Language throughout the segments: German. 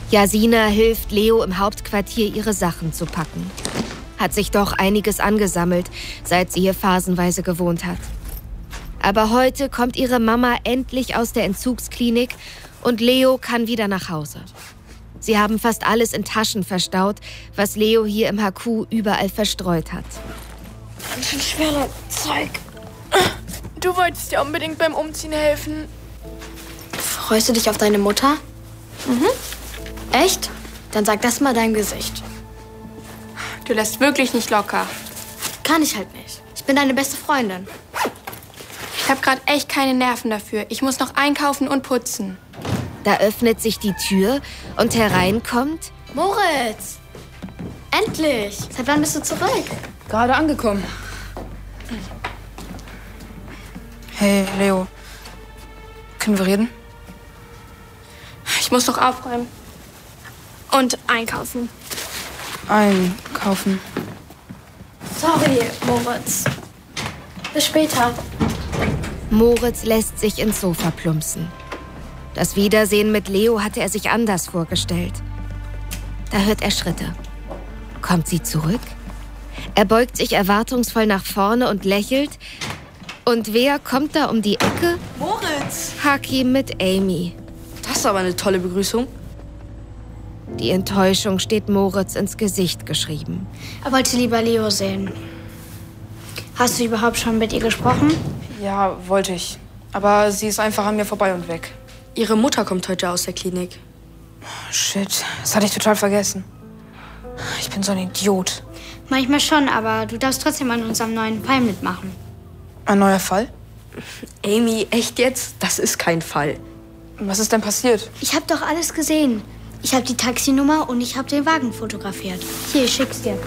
Jasina hilft Leo im Hauptquartier, ihre Sachen zu packen. Hat sich doch einiges angesammelt, seit sie hier phasenweise gewohnt hat. Aber heute kommt ihre Mama endlich aus der Entzugsklinik und Leo kann wieder nach Hause. Sie haben fast alles in Taschen verstaut, was Leo hier im HQ überall verstreut hat. Ganz schön schwerer Zeug. Du wolltest dir unbedingt beim Umziehen helfen. Freust du dich auf deine Mutter? Mhm. Echt? Dann sag das mal deinem Gesicht. Du lässt wirklich nicht locker. Kann ich halt nicht. Ich bin deine beste Freundin. Ich habe gerade echt keine Nerven dafür. Ich muss noch einkaufen und putzen. Da öffnet sich die Tür und hereinkommt Moritz! Endlich! Seit wann bist du zurück? Gerade angekommen. Hey, Leo. Können wir reden? Ich muss noch aufräumen. Und einkaufen. Einkaufen. Sorry, Moritz. Bis später. Moritz lässt sich ins Sofa plumpsen. Das Wiedersehen mit Leo hatte er sich anders vorgestellt. Da hört er Schritte. Kommt sie zurück? Er beugt sich erwartungsvoll nach vorne und lächelt. Und wer kommt da um die Ecke? Moritz! Haki mit Amy. Das ist aber eine tolle Begrüßung. Die Enttäuschung steht Moritz ins Gesicht geschrieben. Er wollte lieber Leo sehen. Hast du überhaupt schon mit ihr gesprochen? Ja, wollte ich. Aber sie ist einfach an mir vorbei und weg. Ihre Mutter kommt heute aus der Klinik. Shit, das hatte ich total vergessen. Ich bin so ein Idiot. Manchmal schon, aber du darfst trotzdem an unserem neuen Fall mitmachen. Ein neuer Fall? Amy, echt jetzt? Das ist kein Fall. Was ist denn passiert? Ich habe doch alles gesehen. Ich habe die Taxinummer und ich habe den Wagen fotografiert. Hier, ich schick's dir.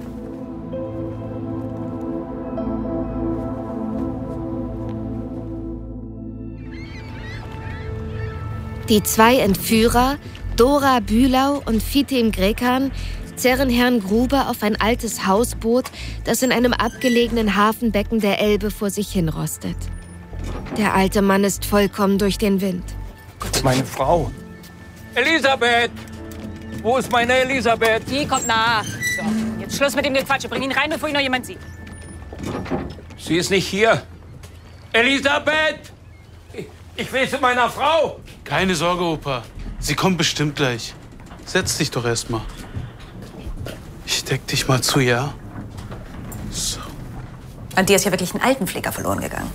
Die zwei Entführer, Dora Bühlau und Fitim Grekan, zerren Herrn Gruber auf ein altes Hausboot, das in einem abgelegenen Hafenbecken der Elbe vor sich hinrostet. Der alte Mann ist vollkommen durch den Wind. Meine Frau. Elisabeth! Wo ist meine Elisabeth? Die kommt nach. So, jetzt Schluss mit dem Gequatsche. Bring ihn rein, bevor ihn noch jemand sieht. Sie ist nicht hier. Elisabeth! Ich will zu meiner Frau. Keine Sorge, Opa. Sie kommt bestimmt gleich. Setz dich doch erst mal. Ich deck dich mal zu, ja? So. An dir ist ja wirklich ein Altenpfleger verloren gegangen.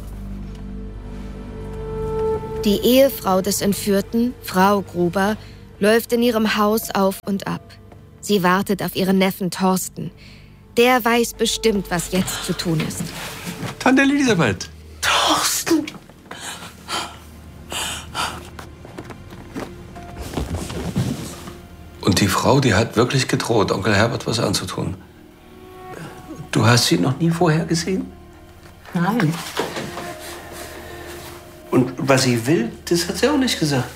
Die Ehefrau des Entführten, Frau Gruber, läuft in ihrem Haus auf und ab. Sie wartet auf ihren Neffen Thorsten. Der weiß bestimmt, was jetzt zu tun ist. Tante Elisabeth. Thorsten! Und die Frau, die hat wirklich gedroht, Onkel Herbert was anzutun. Du hast sie noch nie vorher gesehen? Nein. Und was sie will, das hat sie auch nicht gesagt.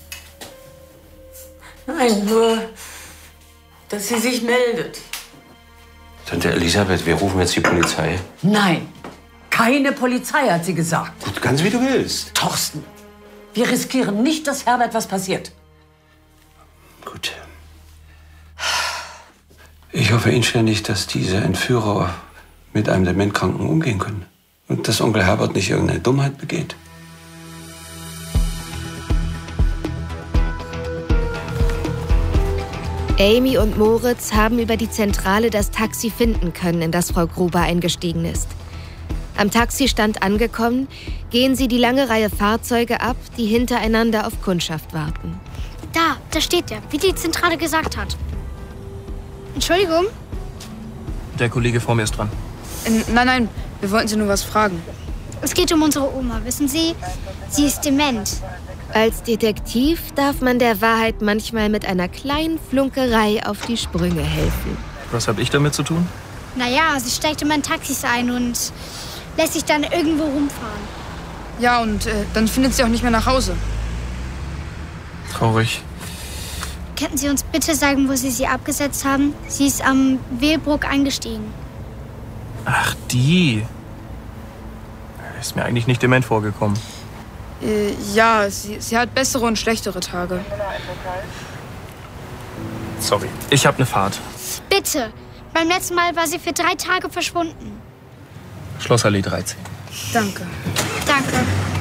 Nein, nur, dass sie sich meldet. Tante Elisabeth, wir rufen jetzt die Polizei. Nein, keine Polizei, hat sie gesagt. Gut, ganz wie du willst. Thorsten, wir riskieren nicht, dass Herbert was passiert. Gut. Ich hoffe inständig, dass diese Entführer mit einem Dementkranken umgehen können. Und dass Onkel Herbert nicht irgendeine Dummheit begeht. Amy und Moritz haben über die Zentrale das Taxi finden können, in das Frau Gruber eingestiegen ist. Am Taxistand angekommen, gehen sie die lange Reihe Fahrzeuge ab, die hintereinander auf Kundschaft warten. Da steht der, wie die Zentrale gesagt hat. Entschuldigung? Der Kollege vor mir ist dran. Nein, wir wollten Sie nur was fragen. Es geht um unsere Oma, wissen Sie? Sie ist dement. Als Detektiv darf man der Wahrheit manchmal mit einer kleinen Flunkerei auf die Sprünge helfen. Was habe ich damit zu tun? Naja, sie steigt immer in Taxis ein und lässt sich dann irgendwo rumfahren. Ja, und dann findet sie auch nicht mehr nach Hause. Traurig. Könnten Sie uns bitte sagen, wo Sie abgesetzt haben? Sie ist am Wehlbruck eingestiegen. Ach, die. Ist mir eigentlich nicht dement vorgekommen. Ja, sie hat bessere und schlechtere Tage. Sorry, ich habe eine Fahrt. Bitte. Beim letzten Mal war sie für 3 Tage verschwunden. Schlossallee 13. Danke. Danke.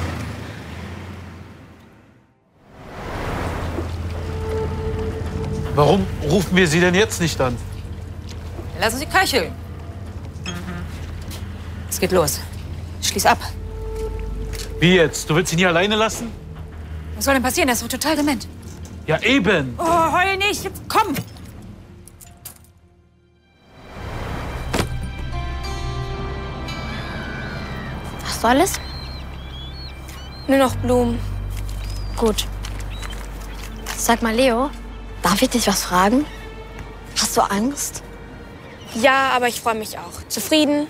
Warum rufen wir sie denn jetzt nicht an? Lassen Sie köcheln. Es geht los. Schließ ab. Wie jetzt? Du willst ihn hier alleine lassen? Was soll denn passieren? Er ist doch total dement. Ja, eben. Oh, heul nicht. Jetzt komm. Was soll es? Nur noch Blumen. Gut. Sag mal, Leo, darf ich dich was fragen? Hast du Angst? Ja, aber ich freue mich auch. Zufrieden?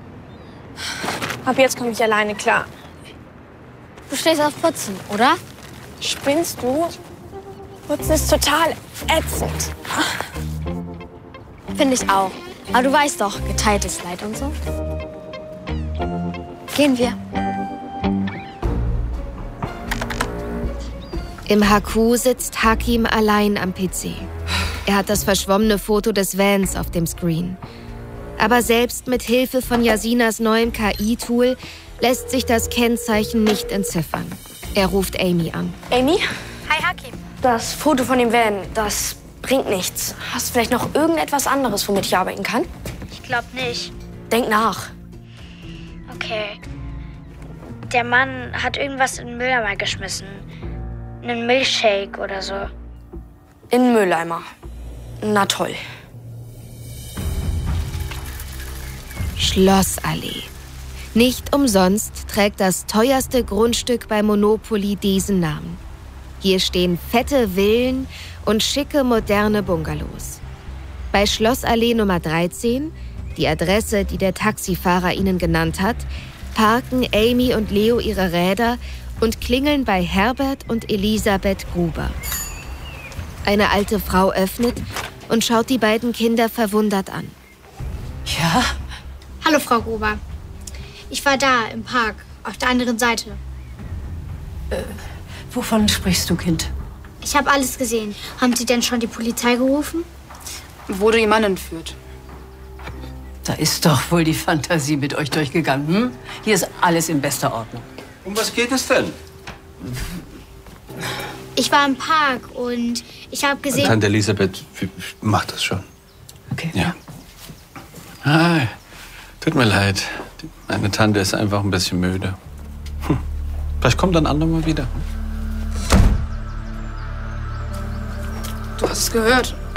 Ab jetzt komme ich alleine klar. Du stehst auf Putzen, oder? Spinnst du? Putzen ist total ätzend. Finde ich auch. Aber du weißt doch, geteiltes Leid und so. Gehen wir. Im HQ sitzt Hakim allein am PC. Er hat das verschwommene Foto des Vans auf dem Screen. Aber selbst mit Hilfe von Yasinas neuem KI-Tool lässt sich das Kennzeichen nicht entziffern. Er ruft Amy an. Amy? Hi, Hakim. Das Foto von dem Van, das bringt nichts. Hast du vielleicht noch irgendetwas anderes, womit ich arbeiten kann? Ich glaube nicht. Denk nach. Okay. Der Mann hat irgendwas in den Mülleimer geschmissen. Einen Milchshake oder so. In den Mülleimer. Na toll. Schlossallee. Nicht umsonst trägt das teuerste Grundstück bei Monopoly diesen Namen. Hier stehen fette Villen und schicke moderne Bungalows. Bei Schlossallee Nummer 13, die Adresse, die der Taxifahrer ihnen genannt hat, parken Amy und Leo ihre Räder und klingeln bei Herbert und Elisabeth Gruber. Eine alte Frau öffnet und schaut die beiden Kinder verwundert an. Ja? Hallo, Frau Gruber. Ich war da, im Park, auf der anderen Seite. Wovon sprichst du, Kind? Ich habe alles gesehen. Haben Sie denn schon die Polizei gerufen? Wurde Ihr Mann entführt. Da ist doch wohl die Fantasie mit euch durchgegangen, hm? Hier ist alles in bester Ordnung. Um was geht es denn? Ich war im Park und ich habe gesehen... Tante Elisabeth macht das schon. Okay. Ja. Ah, tut mir leid. Meine Tante ist einfach ein bisschen müde. Vielleicht kommt ein andermal wieder. Du hast es gehört.